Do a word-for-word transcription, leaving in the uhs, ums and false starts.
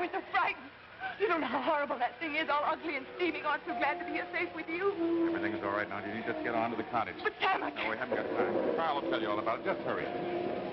we're so frightened. You don't know how horrible that thing is, all ugly and steaming. Aren't so glad to be safe with you. Everything is all right now, Judy. Just get on to the cottage. But, Sam, I No, we haven't got time. Carl will tell you all about it. Just hurry.